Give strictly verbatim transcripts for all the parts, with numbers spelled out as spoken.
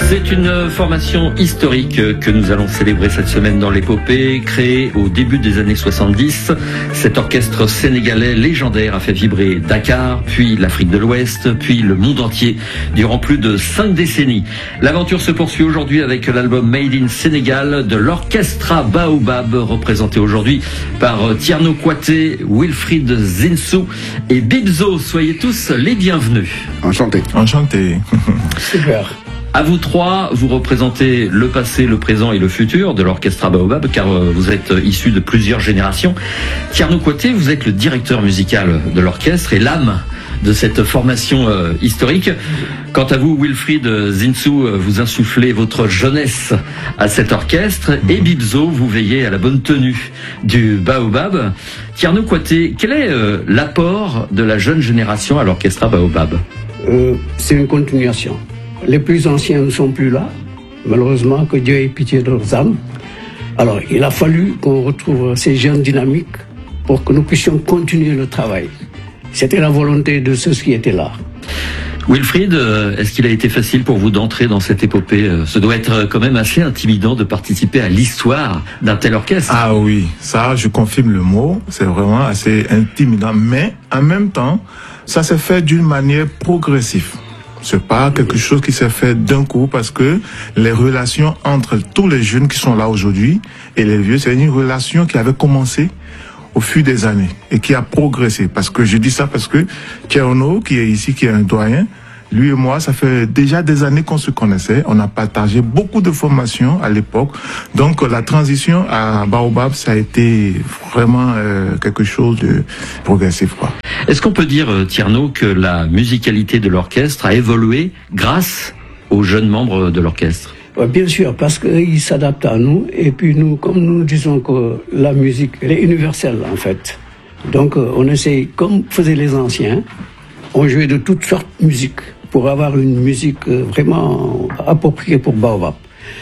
C'est une formation historique que nous allons célébrer cette semaine dans l'épopée. Créé au début des années soixante-dix, cet orchestre sénégalais légendaire a fait vibrer Dakar, puis l'Afrique de l'Ouest, puis le monde entier durant plus de cinq décennies. L'aventure se poursuit aujourd'hui avec l'album Made in Sénégal de l'Orchestra Baobab, représenté aujourd'hui par Tierno Kouaté, Wilfried Zinsou et Bibzo. Soyez tous les bienvenus. Enchanté. Enchanté. Super. À vous trois, vous représentez le passé, le présent et le futur de l'Orchestra Baobab, car vous êtes issus de plusieurs générations. Tierno Kouaté, vous êtes le directeur musical de l'orchestre et l'âme de cette formation euh, historique. Quant à vous, Wilfried Zinsou, vous insufflez votre jeunesse à cet orchestre, et Bibzo, vous veillez à la bonne tenue du Baobab. Tierno Kouaté, quel est euh, l'apport de la jeune génération à l'Orchestra Baobab? euh, C'est une continuation. Les plus anciens ne sont plus là, malheureusement, que Dieu ait pitié de leurs âmes. Alors, il a fallu qu'on retrouve ces jeunes dynamiques pour que nous puissions continuer le travail. C'était la volonté de ceux qui étaient là. Wilfried, est-ce qu'il a été facile pour vous d'entrer dans cette épopée? Ce doit être quand même assez intimidant de participer à l'histoire d'un tel orchestre. Ah oui, ça, je confirme le mot. C'est vraiment assez intimidant. Mais en même temps, ça s'est fait d'une manière progressive. C'est pas quelque chose qui s'est fait d'un coup, parce que les relations entre tous les jeunes qui sont là aujourd'hui et les vieux, c'est une relation qui avait commencé au fil des années et qui a progressé. Parce que je dis ça parce que Tierno, qui est ici, qui est un doyen, lui et moi, ça fait déjà des années qu'on se connaissait. On a partagé beaucoup de formations à l'époque. Donc la transition à Baobab, ça a été vraiment euh, quelque chose de progressif, quoi. Est-ce qu'on peut dire, Tierno, que la musicalité de l'orchestre a évolué grâce aux jeunes membres de l'orchestre? Ouais, bien sûr, parce qu'ils s'adaptent à nous. Et puis nous, comme nous disons que la musique, elle est universelle en fait. Donc on essaie, comme faisaient les anciens, on jouait de toutes sortes de musique pour avoir une musique vraiment appropriée pour Baobab.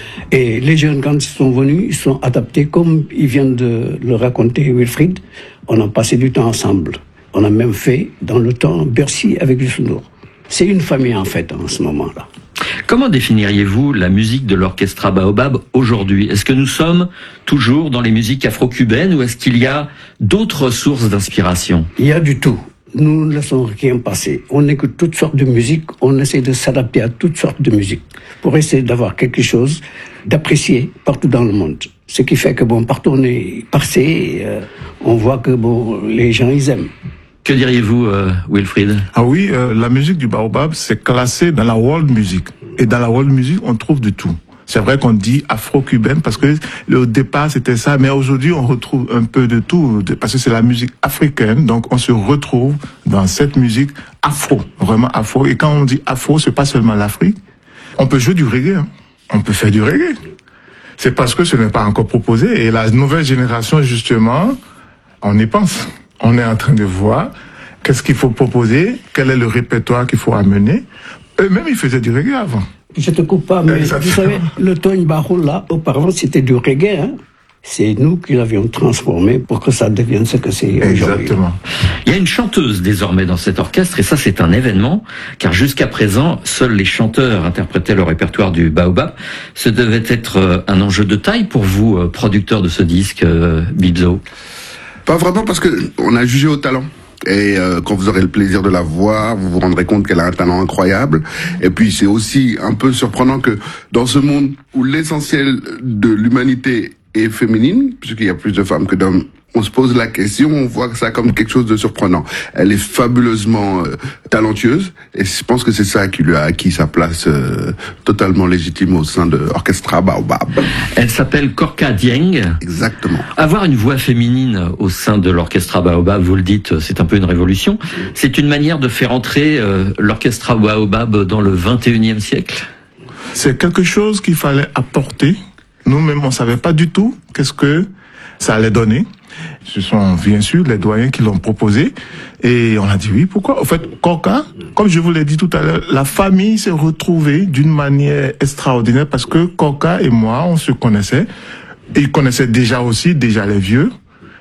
Et les jeunes, quand ils sont venus, ils sont adaptés, comme ils viennent de le raconter Wilfried. On a passé du temps ensemble. On a même fait, dans le temps, Bercy avec Youssou N'Dour. C'est une famille, en fait, en ce moment-là. Comment définiriez-vous la musique de l'Orchestra Baobab aujourd'hui? Est-ce que nous sommes toujours dans les musiques afro-cubaines ou est-ce qu'il y a d'autres sources d'inspiration? Il y a du tout. Nous ne laissons rien passer. On écoute toutes sortes de musique, on essaie de s'adapter à toutes sortes de musique pour essayer d'avoir quelque chose d'apprécié partout dans le monde. Ce qui fait que, bon, partout on est passé, euh, on voit que, bon, les gens, ils aiment. Que diriez-vous, euh, Wilfried? Ah oui, euh, la musique du Baobab, c'est classé dans la world music. Et dans la world music, on trouve de tout. C'est vrai qu'on dit afro-cubaine parce que au départ c'était ça, mais aujourd'hui on retrouve un peu de tout parce que c'est la musique africaine, donc on se retrouve dans cette musique afro, vraiment afro. Et quand on dit afro, c'est pas seulement l'Afrique. On peut jouer du reggae, hein. On peut faire du reggae. C'est parce que ce n'est pas encore proposé. Et la nouvelle génération, justement, on y pense. On est en train de voir qu'est-ce qu'il faut proposer, quel est le répertoire qu'il faut amener. Eux-mêmes, ils faisaient du reggae avant. Je te coupe pas, mais exactement. Vous savez, le Tony Barrow, là, auparavant, c'était du reggae, hein. C'est nous qui l'avions transformé pour que ça devienne ce que c'est aujourd'hui. Exactement. Il y a une chanteuse désormais dans cet orchestre, et ça c'est un événement, car jusqu'à présent, seuls les chanteurs interprétaient le répertoire du Baobab. Ce devait être un enjeu de taille pour vous, producteur de ce disque, Bibzo? Pas vraiment, parce que on a jugé au talent. Et euh, quand vous aurez le plaisir de la voir, vous vous rendrez compte qu'elle a un talent incroyable. Et puis c'est aussi un peu surprenant que dans ce monde où l'essentiel de l'humanité est féminine, puisqu'il y a plus de femmes que d'hommes, on se pose la question, on voit ça comme quelque chose de surprenant. Elle est fabuleusement euh, talentueuse, et je pense que c'est ça qui lui a acquis sa place euh, totalement légitime au sein de l'Orchestra Baobab. Elle s'appelle Korka Dieng. Exactement. Avoir une voix féminine au sein de l'Orchestra Baobab, vous le dites, c'est un peu une révolution. C'est une manière de faire entrer euh, l'Orchestra Baobab dans le vingt et unième siècle? C'est quelque chose qu'il fallait apporter. Nous-mêmes, on savait pas du tout qu'est-ce que ça allait donner. Ce sont bien sûr les doyens qui l'ont proposé et on a dit oui, pourquoi? En fait, Korka, comme je vous l'ai dit tout à l'heure, la famille s'est retrouvée d'une manière extraordinaire parce que Korka et moi, on se connaissait. Ils connaissaient déjà aussi, déjà les vieux.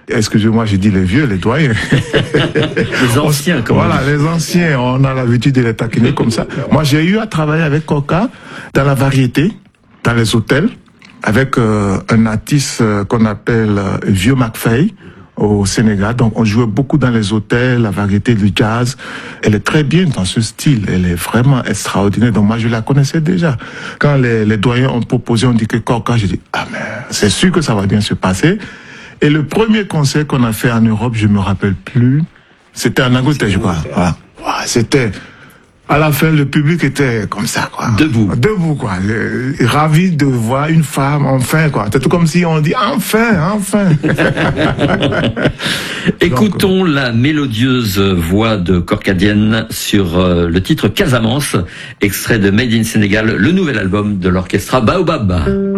excusez-moi, j'ai dit les vieux, les doyens. Les anciens, comme Voilà, les anciens, on a l'habitude de les taquiner comme ça. Moi, j'ai eu à travailler avec Korka dans la variété, dans les hôtels, avec euh, un artiste euh, qu'on appelle euh, Vieux McFay au Sénégal. Donc, on jouait beaucoup dans les hôtels, la variété du jazz. Elle est très bien dans ce style. Elle est vraiment extraordinaire. Donc, moi, je la connaissais déjà. Quand les, les doyens ont proposé, on dit que Korka, j'ai dit, ah, mais c'est sûr que ça va bien se passer. Et le premier concert qu'on a fait en Europe, je me rappelle plus, c'était en Angleterre, je crois. Voilà. C'était, à la fin, le public était comme ça, quoi. Debout. Debout, quoi. Euh, ravi de voir une femme, enfin, quoi. C'est tout comme si on dit, enfin, enfin. Écoutons Donc, la mélodieuse voix de Korka Diène sur euh, le titre Casamance, extrait de Made in Sénégal, le nouvel album de l'orchestre Baobab.